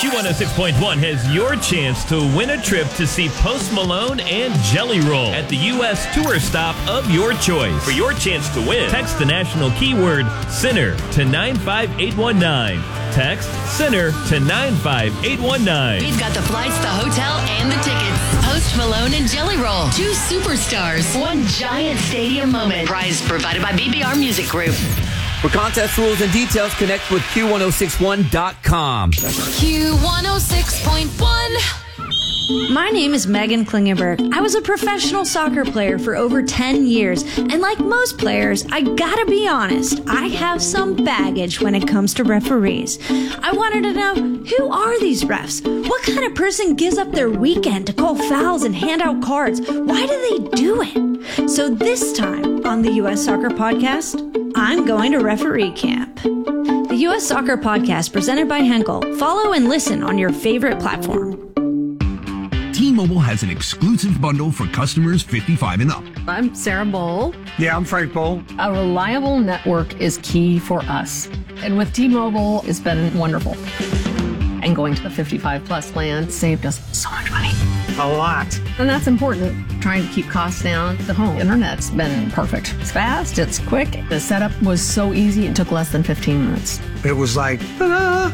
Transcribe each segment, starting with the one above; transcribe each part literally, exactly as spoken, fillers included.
Q one oh six point one has your chance to win a trip to see Post Malone and Jelly Roll at the U S tour stop of your choice. For your chance to win, text the national keyword Sinner to nine five eight one nine. Text Sinner to nine five eight one nine. We've got the flights, the hotel, and the tickets. Post Malone and Jelly Roll. Two superstars. One giant stadium moment. Prize provided by B B R Music Group. For contest rules and details, connect with Q one oh six one dot com. Q one oh six point one. My name is Megan Klingenberg. I was a professional soccer player for over ten years, and like most players, I gotta be honest, I have some baggage when it comes to referees. I wanted to know, who are these refs? What kind of person gives up their weekend to call fouls and hand out cards? Why do they do it? So this time on the U S Soccer Podcast, I'm going to referee camp. The U S Soccer Podcast presented by Henkel. Follow and listen on your favorite platform. T-Mobile has an exclusive bundle for customers fifty-five and up. I'm Sarah Bowl. Yeah, I'm Frank Bowl. A reliable network is key for us. And with T-Mobile, it's been wonderful. And going to the fifty-five plus plan saved us so much money. A lot. And that's important. Trying to keep costs down. The home internet's been perfect. It's fast, it's quick. The setup was so easy, it took less than fifteen minutes. It was like, ta-da!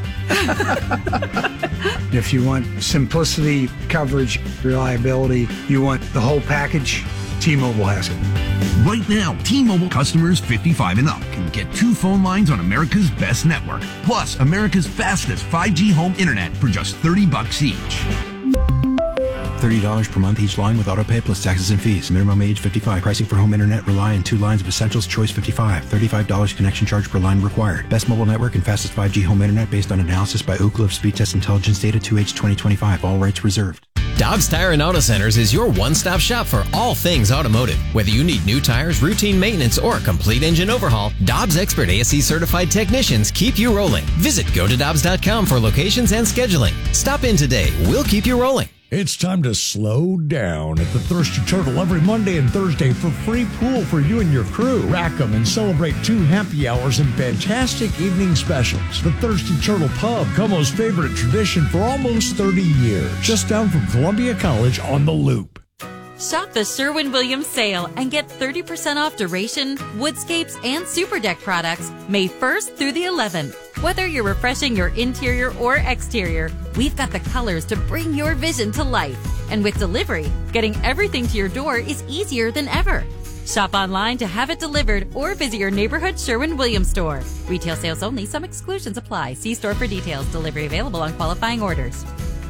If you want simplicity, coverage, reliability, you want the whole package, T-Mobile has it. Right now, T-Mobile customers fifty-five and up can get two phone lines on America's best network, plus America's fastest five G home internet for just thirty bucks each. thirty dollars per month each line with autopay plus taxes and fees. Minimum age fifty-five. Pricing for home internet rely on two lines of Essentials Choice fifty-five. thirty-five dollars connection charge per line required. Best mobile network and fastest five G home internet based on analysis by Ookla of Speed Test Intelligence Data two H twenty twenty-five. All rights reserved. Dobbs Tire and Auto Centers is your one-stop shop for all things automotive. Whether you need new tires, routine maintenance, or a complete engine overhaul, Dobbs expert A S E certified technicians keep you rolling. Visit go to dobbs dot com for locations and scheduling. Stop in today. We'll keep you rolling. It's time to slow down at the Thirsty Turtle every Monday and Thursday for free pool for you and your crew. Rack 'em and celebrate two happy hours and fantastic evening specials. The Thirsty Turtle Pub, Como's favorite tradition for almost thirty years. Just down from Columbia College on the Loop. Shop the Sherwin-Williams sale and get thirty percent off Duration, Woodscapes, and Super Deck products May first through the eleventh. Whether you're refreshing your interior or exterior, we've got the colors to bring your vision to life. And with delivery, getting everything to your door is easier than ever. Shop online to have it delivered or visit your neighborhood Sherwin-Williams store. Retail sales only. Some exclusions apply. See store for details. Delivery available on qualifying orders.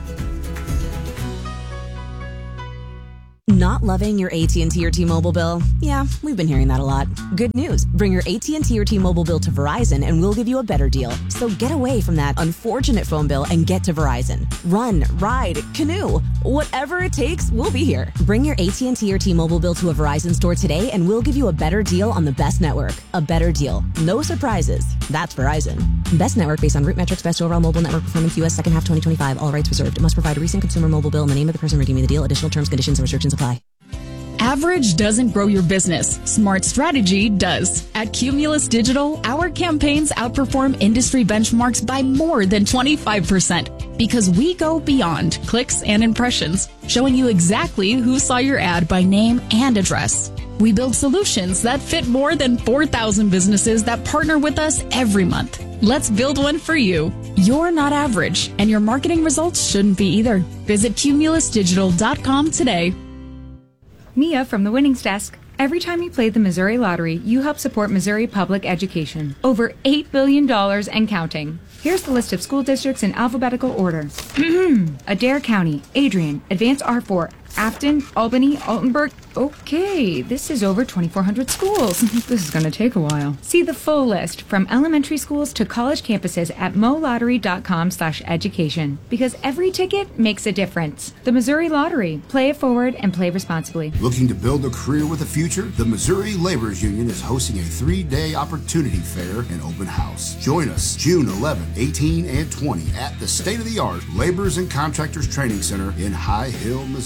Not loving your A T and T or T-Mobile bill? Yeah, we've been hearing that a lot. Good news. Bring your A T and T or T-Mobile bill to Verizon and we'll give you a better deal. So get away from that unfortunate phone bill and get to Verizon. Run, ride, canoe. Whatever it takes, we'll be here. Bring your A T and T or T-Mobile bill to a Verizon store today and we'll give you a better deal on the best network. A better deal. No surprises. That's Verizon. Best network based on root metrics, best overall mobile network performance, U S second half twenty twenty-five. All rights reserved. Must provide a recent consumer mobile bill in the name of the person redeeming the deal. Additional terms, conditions, and restrictions apply. Average doesn't grow your business. Smart strategy does. At Cumulus Digital, our campaigns outperform industry benchmarks by more than twenty-five percent because we go beyond clicks and impressions, showing you exactly who saw your ad by name and address. We build solutions that fit more than four thousand businesses that partner with us every month. Let's build one for you. You're not average, and your marketing results shouldn't be either. Visit cumulus digital dot com today. Mia from the Winnings Desk. Every time you play the Missouri Lottery, you help support Missouri public education. Over eight billion dollars and counting. Here's the list of school districts in alphabetical order. Adair County, Adrian, Advance R four, Afton, Albany, Altenburg. Okay, this is over twenty-four hundred schools. This is going to take a while. See the full list from elementary schools to college campuses at molottery.com slash education. Because every ticket makes a difference. The Missouri Lottery. Play it forward and play responsibly. Looking to build a career with a future? The Missouri Laborers Union is hosting a three-day opportunity fair and open house. Join us June eleventh, eighteenth, and twentieth at the state-of-the-art Laborers and Contractors Training Center in High Hill, Missouri.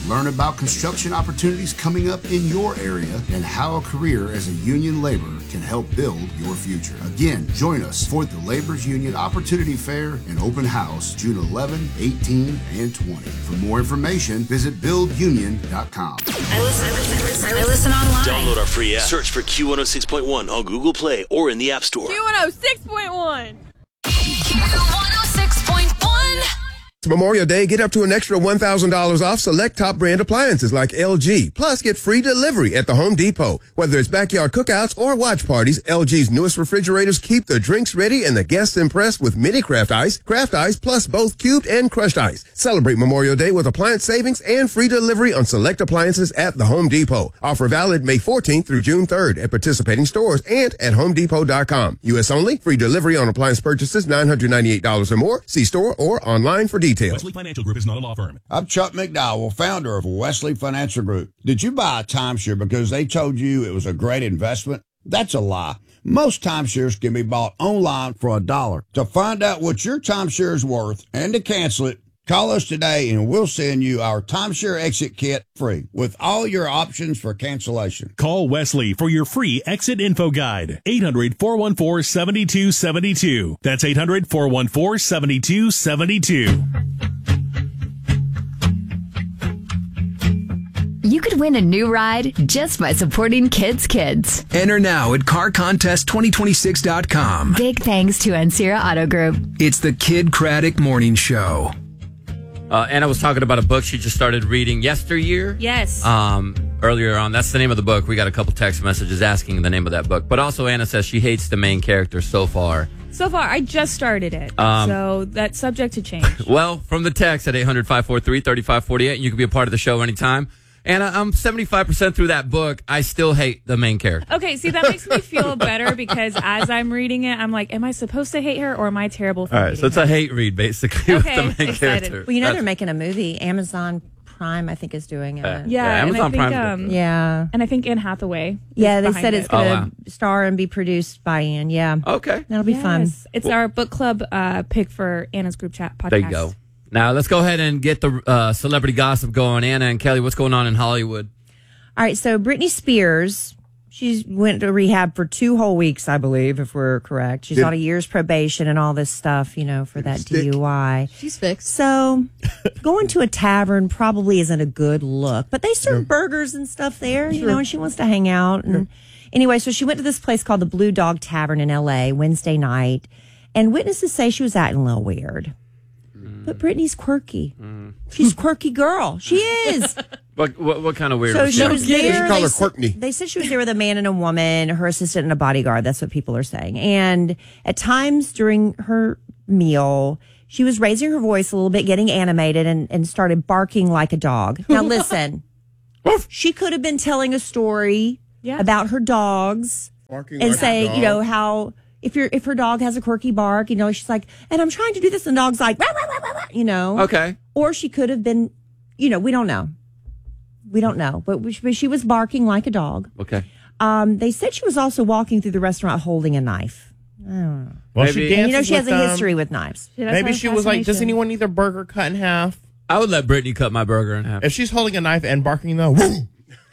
Learn about construction opportunities coming up in your area and how a career as a union laborer can help build your future. Again, join us for the Laborers Union Opportunity Fair and Open House June eleventh, eighteenth, and twentieth. For more information, visit build union dot com. I listen, I listen, I listen online. Download our free app. Search for Q one oh six point one on Google Play or in the App Store. Q one oh six point one. Q one oh six point one. Memorial Day, get up to an extra one thousand dollars off select top brand appliances like L G. Plus, get free delivery at the Home Depot. Whether it's backyard cookouts or watch parties, L G's newest refrigerators keep the drinks ready and the guests impressed with mini craft ice, craft ice, plus both cubed and crushed ice. Celebrate Memorial Day with appliance savings and free delivery on select appliances at the Home Depot. Offer valid May fourteenth through June third at participating stores and at home depot dot com. U S only. Free delivery on appliance purchases nine hundred ninety-eight dollars or more. See store or online for details. Wesley Financial Group is not a law firm. I'm Chuck McDowell, founder of Wesley Financial Group. Did you buy a timeshare because they told you it was a great investment? That's a lie. Most timeshares can be bought online for a dollar. To find out what your timeshare is worth and to cancel it, call us today and we'll send you our timeshare exit kit free with all your options for cancellation. Call Wesley for your free exit info guide. eight hundred, four one four, seven two seven two. That's eight hundred, four one four, seven two seven two. You could win a new ride just by supporting Kids Kids. Enter now at car contest twenty twenty-six dot com. Big thanks to Ancira Auto Group. It's the Kid Craddock Morning Show. Uh, Anna was talking about a book she just started reading yesteryear. Yes. Um, earlier on. That's the name of the book. We got a couple text messages asking the name of that book. But also Anna says she hates the main character so far. So far, I just started it. Um, so that's subject to change. Well, from the text at eight hundred, five four three, three five four eight, you can be a part of the show anytime. And I'm seventy-five percent through that book. I still hate the main character. Okay, see, that makes me feel better because as I'm reading it, I'm like, am I supposed to hate her or am I terrible for All right, so it's her? a hate read, basically, okay, with the main excited. character. Well, you know That's, they're making a movie. Amazon Prime, I think, is doing it. Uh, Yeah, yeah, Amazon and I think, Prime. um, yeah. And I think Anne Hathaway. Yeah, is they behind said it. it's going to Oh, wow. star and be produced by Anne. Yeah. Okay. That'll be Yes. fun. It's our book club uh, pick for Anna's group chat podcast. There you go. Now, let's go ahead and get the uh, celebrity gossip going. Anna and Kelly, what's going on in Hollywood? All right, so Britney Spears, she went to rehab for two whole weeks, I believe, if we're correct. She's Did- on a year's probation and all this stuff, you know, for that stick? D U I. She's fixed. So going to a tavern probably isn't a good look, but they serve burgers and stuff there, you Sure. know, and she wants to hang out. And anyway, so she went to this place called the Blue Dog Tavern in L A Wednesday night, and witnesses say she was acting a little weird. But Britney's quirky. She's a quirky girl. She is. What what, what kind of weird? So was she she? was there. call They, her s- Courtney. they said she was there with a man and a woman, her assistant and a bodyguard. That's what people are saying. And at times during her meal, she was raising her voice a little bit, getting animated, and, and started barking like a dog. Now, listen, she could have been telling a story Yeah. about her dogs Barking and like a saying, you dog. know, how if your if her dog has a quirky bark, you know, she's like, and I'm trying to do this, and the dog's like, "Rah, rah, rah, rah, rah," you know. Okay. Or she could have been, you know, we don't know. We don't know, but we- but she was barking like a dog. Okay. Um, they said she was also walking through the restaurant holding a knife. I don't know. Well, she And you know, dances she has with a them. history with knives. Maybe she was like, does anyone need their burger cut in half? I would let Brittany cut my burger in half. If she's holding a knife and barking, though, woo!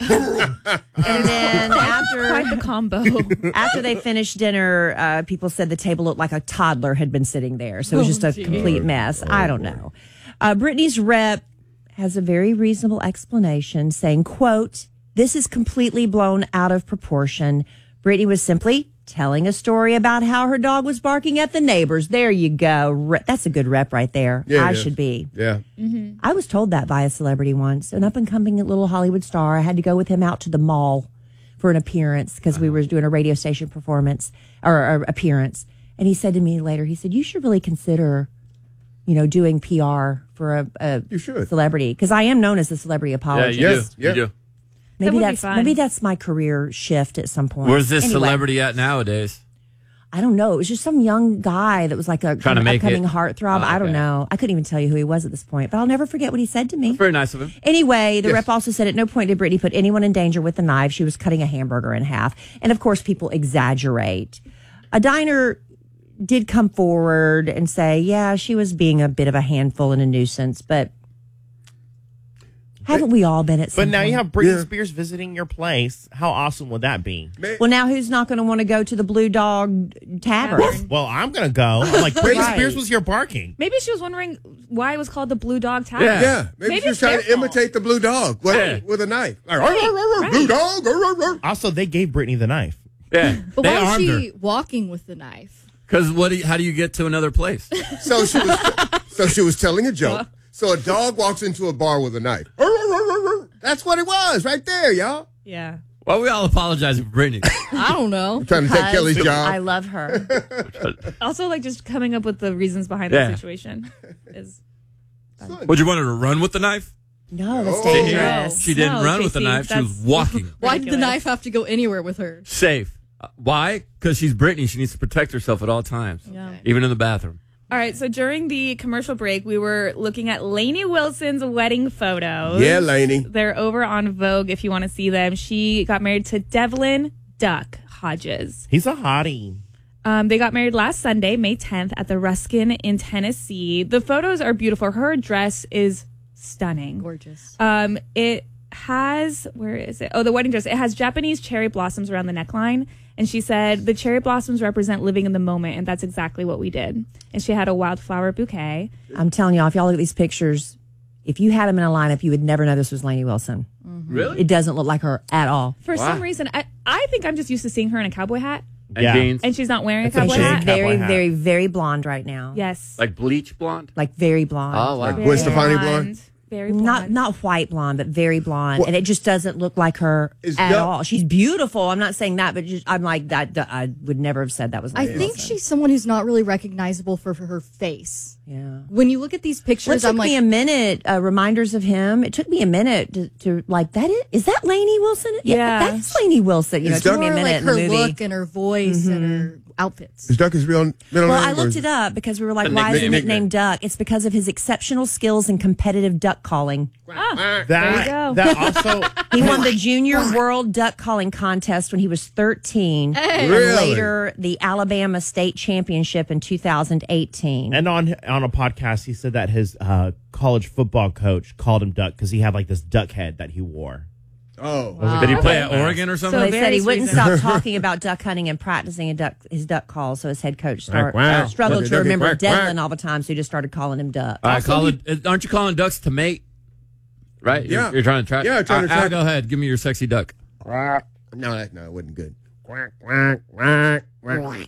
And then after Quite the combo. after they finished dinner, uh, people said the table looked like a toddler had been sitting there. So it was just a gee. complete mess. I don't know. Uh, Brittany's rep has a very reasonable explanation saying, quote, this is completely blown out of proportion. Brittany was simply telling a story about how her dog was barking at the neighbors. There you go. Re- That's a good rep right there. Yeah, I it is. should be. Yeah. I was told that by a celebrity once, an up and coming little Hollywood star. I had to go with him out to the mall for an appearance because we were doing a radio station performance or, or appearance. And he said to me later, he said, you should really consider, you know, doing P R for a, a You should. celebrity because I am known as the celebrity Yeah, apologist. you Yes, do. yeah. You do. Maybe That would be that's fun. maybe that's my career shift at some point. Where's this Anyway, celebrity at nowadays? I don't know. It was just some young guy that was like a Trying to kind of make upcoming it. heartthrob. Oh, I don't okay. know. I couldn't even tell you who he was at this point, but I'll never forget what he said to me. Very nice of him. Anyway, the Yes. rep also said at no point did Brittany put anyone in danger with the knife. She was cutting a hamburger in half. And of course, people exaggerate. A diner did come forward and say, yeah, she was being a bit of a handful and a nuisance, but Haven't we all been at some But now point? you have Britney Yeah. Spears visiting your place. How awesome would that be? Well, now who's not going to want to go to the Blue Dog Tavern? Well, I'm going to go. I'm like, Britney Right. Spears was here barking. Maybe she was wondering why it was called the Blue Dog Tavern. Yeah, yeah. Maybe, Maybe she was it's trying their to imitate the blue dog with, Yeah. with a knife. Like, Right. blue dog. Also, they gave Britney the knife. Yeah, But they why was armed she her. walking with the knife? Because what? Do you, how do you get to another place? So she was, so she was telling a joke. So a dog walks into a bar with a knife. That's what it was right there, y'all. Yeah. Why are we all apologizing for Britney? I don't know. I'm trying to take Because Kelly's job. I love her. Also, like just coming up with the reasons behind Yeah. the situation is. Would you want her to run with the knife? No, that's Oh. dangerous. She didn't No, run with the Casey, knife. She was that's- walking. Why did the Ridiculous. knife have to go anywhere with her? Safe. Uh, Why? Because she's Britney. She needs to protect herself at all times, Yeah. even in the bathroom. All right, so during the commercial break, we were looking at Lainey Wilson's wedding photos. Yeah, Lainey. They're over on Vogue if you want to see them. She got married to Devlin Duck Hodges. He's a hottie. Um, they got married last Sunday, May tenth, at the Ruskin in Tennessee. The photos are beautiful. Her dress is stunning. Gorgeous. Um, it has, where is it? Oh, the wedding dress. It has Japanese cherry blossoms around the neckline. And she said, the cherry blossoms represent living in the moment. And that's exactly what we did. And she had a wildflower bouquet. I'm telling y'all, if y'all look at these pictures, if you had them in a lineup, you would never know this was Lainey Wilson. Really? It doesn't look like her at all. For some reason, I, I think I'm just used to seeing her in a cowboy hat. And jeans. And she's not wearing a It's a cowboy She's big hat. cowboy very, hat. very, very blonde right now. Yes. Like bleach blonde? Like very blonde. Oh, wow. Like Gwen Stefani blonde? Very blonde. Not not white blonde, but very blonde, What- and it just doesn't look like her Is at that- all. She's beautiful. I'm not saying that, but just, I'm like that. that- I would never have said that was. I Lainey think Wilson. she's someone who's not really recognizable for, for her face. Yeah. When you look at these Well, it pictures, took I'm like, me a minute. Uh, reminders of him. It took me a minute to, to like that. Is, is that Lainey Wilson? Yeah. that's Lainey Wilson. You know, Is it took that- me a more minute like in the her movie. look and her voice and her outfits. Is Duck his real middle Well, name? I or looked is it up because we were like, The why is he nickname. nicknamed Duck? It's because of his exceptional skills in competitive duck calling. Ah, That, there you go. that also, He won the Junior World Duck Calling Contest when he was thirteen, and Really? later the Alabama State Championship in two thousand eighteen. and on on a podcast, he said that his uh, college football coach called him Duck because he had like this duck head that he wore. Oh. Did he play at Oregon or something? So They said he various wouldn't reasons. stop talking about duck hunting and practicing a duck, his duck calls. So his head coach start, Quack, quack. uh, struggled Ducky, to ducky, remember quack, quack. Devlin all the time, so he just started calling him Duck. All right, call it, aren't you calling ducks to mate? Right? You're- Yeah. You're, trying to track. Yeah, trying to Al, Al, track- go ahead. Give me your sexy duck. No, that, no, it wasn't good. Quack, quack, quack, quack.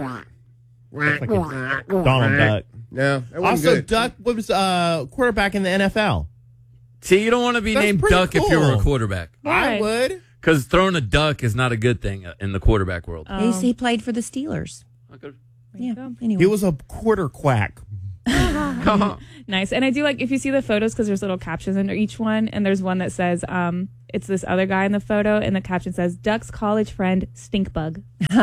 That's like a Donald Duck. No, that wasn't Also, good. Duck was uh, quarterback in the N F L. See, you don't want to be That's named pretty Duck if you were a cool. quarterback. I would. Because throwing a duck is not a good thing in the quarterback world. He, he played for the Steelers. Yeah. Anyway, He was a quarter quack. Come on. Nice. And I do like if you see the photos because there's little captions under each one, and there's one that says, um, it's this other guy in the photo, and the caption says, Duck's college friend, Stinkbug. So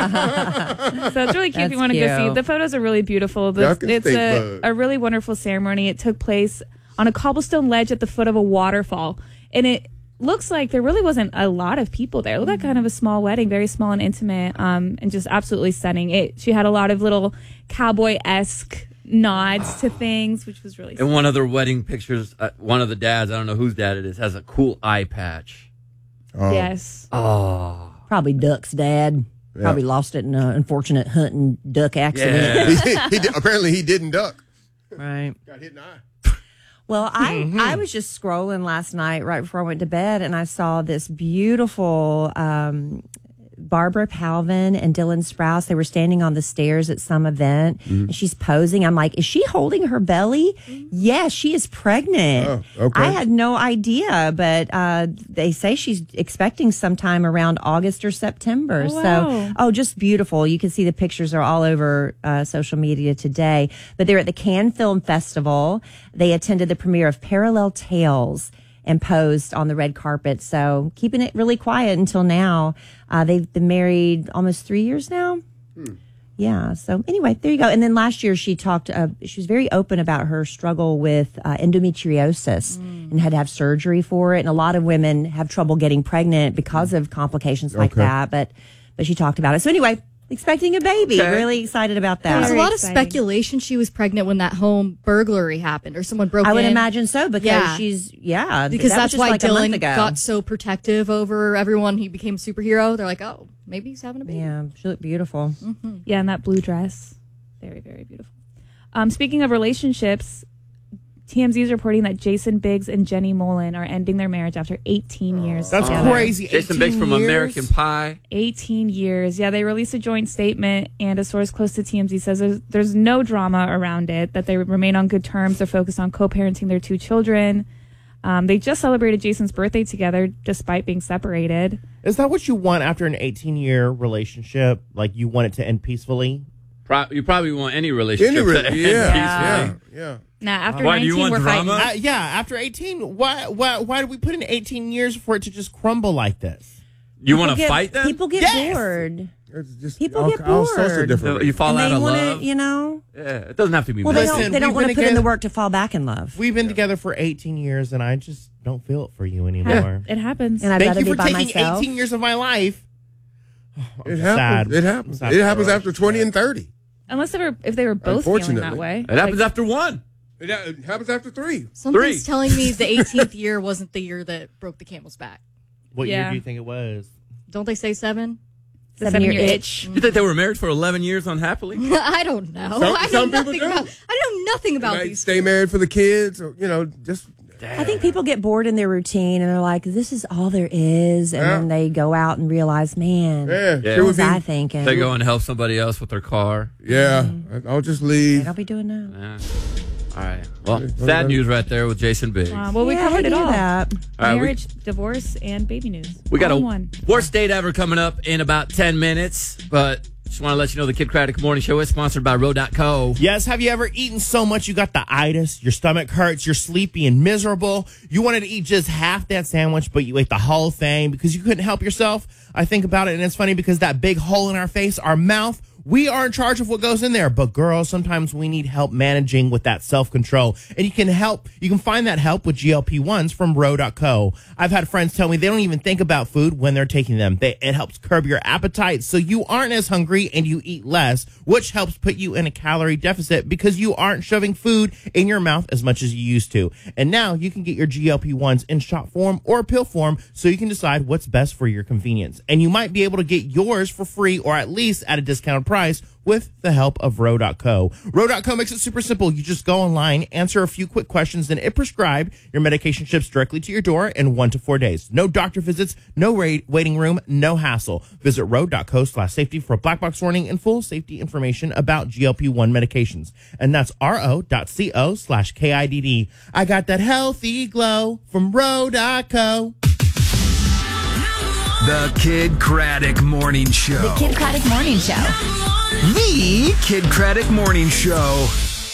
it's really cute if That's you want to go see. cute. The photos are really beautiful. The, Duck and it's a, Stinkbug. a really wonderful ceremony. It took place on a cobblestone ledge at the foot of a waterfall. And it looks like there really wasn't a lot of people there. It looked like kind of a small wedding, very small and intimate, um, and just absolutely stunning. It She had a lot of little cowboy-esque nods to things, which was really In sweet. one of their wedding pictures, uh, one of the dads, I don't know whose dad it is, has a cool eye patch. Oh. Yes. Oh. probably Duck's dad. Yeah. Probably lost it in an unfortunate hunting duck accident. he, he did, apparently he didn't duck. Right. Got hit in the eye. Well, I Mhm. I was just scrolling last night right before I went to bed, and I saw this beautiful um, Barbara Palvin and Dylan Sprouse. They were standing on the stairs at some event, and she's posing. I'm like, is she holding her belly? Yes, she is pregnant. Oh, okay. I had no idea, but uh, they say she's expecting sometime around August or September. Oh, wow. So, oh, just beautiful. You can see the pictures are all over uh, social media today. But they're at the Cannes Film Festival. They attended the premiere of Parallel Tales and posed on the red carpet. So keeping it really quiet until now. Uh, they've been married almost three years now. Hmm. Yeah. So anyway, there you go. And then last year she talked, uh, she was very open about her struggle with uh, endometriosis and had to have surgery for it. And a lot of women have trouble getting pregnant because of complications like Okay. that. But, but she talked about it. So anyway, expecting a baby. Okay. Really excited about that. There was a Very lot exciting. of speculation she was pregnant when that home burglary happened or someone broke I in. would imagine so because Yeah. she's, yeah. Because that was that's just why like a month Dylan ago. got so protective over everyone. He became a superhero. They're like, oh, maybe he's having a baby. Yeah, she looked beautiful. Mm-hmm. Yeah, in that blue dress. Very, very beautiful. Um, speaking of relationships, T M Z is reporting that Jason Biggs and Jenny Molin are ending their marriage after eighteen years. That's together. crazy. Jason Biggs from American Pie. eighteen years. Yeah, they released a joint statement, and a source close to T M Z says there's, there's no drama around it, that they remain on good terms. They're focused on co-parenting their two children. Um, they just celebrated Jason's birthday together despite being separated. Is that what you want after an eighteen-year relationship? Like, you want it to end peacefully? Pro- you probably want any relationship Any re- to end yeah. peacefully. Yeah, yeah. Now, after Why, do you nineteen, want we're drama? fighting. Uh, yeah, after eighteen, why, why, why do we put in eighteen years for it to just crumble like this? You want to get- fight them? People get Yes! bored. Just People all, get all bored. sorts of different. You fall and out they of wanna, love. You know? Yeah, it doesn't have to be. Well, they marriage. don't, they don't we've want to been put in the together- work to fall back in love. We've been together for eighteen years, and I just don't feel it for you anymore. It happens. And I'd Thank rather you be for by taking myself. eighteen years of my life. It sad. happens. It happens. I'm sad It for happens her. after twenty and thirty. Unless they were, if they were both feeling that Unfortunately. way. It happens Like, after one. It, ha- it happens after three. Something's Three. telling me the eighteenth year wasn't the year that broke the camel's back. What year Yeah. do you think it was? Don't they say seven? the Seven-year seven-year itch. itch. You think they were married for eleven years unhappily? I don't know. Some- I know some people nothing do. about. I know nothing about They might these. stay married for the kids, or you know, just I think people get bored in their routine and they're like, this is all there is. And Yeah. then they go out and realize, man, yeah. Yeah. It what would was be, I thinking? They go and help somebody else with their car. yeah. I'll just Hey, leave. don't be doing that. Yeah. All right. Well, sad news right there with Jason Biggs. Uh, well, we Yeah, I covered it knew all. that. All right, we- Marriage, divorce, and baby news. We got All a in one. worst date ever coming up in about ten minutes, but just want to let you know the Kid Craddock Morning Show is sponsored by Row dot co. Yes, have you ever eaten so much you got the itis, your stomach hurts, you're sleepy and miserable? You wanted to eat just half that sandwich, but you ate the whole thing because you couldn't help yourself? I think about it, and it's funny because that big hole in our face, our mouth, we are in charge of what goes in there. But girls, sometimes we need help managing with that self-control. And you can help, you can find that help with G L P ones from Row dot co. I've had friends tell me they don't even think about food when they're taking them. They, it helps curb your appetite so you aren't as hungry and you eat less, which helps put you in a calorie deficit because you aren't shoving food in your mouth as much as you used to. And now you can get your G L P ones in shot form or pill form so you can decide what's best for your convenience. And you might be able to get yours for free or at least at a discounted price with the help of Row dot co. Row dot co makes it super simple. You just go online, answer a few quick questions, and it prescribes your medication ships directly to your door in one to four days. No doctor visits, no ra- waiting room, no hassle. Visit Row dot co slash safety for a black box warning and full safety information about G L P one medications. And that's ro dot co slash K I D D. I got that healthy glow from Row dot co. The Kid Craddock Morning Show. The Kid Craddock Morning Show. The Kid Craddock Morning Show.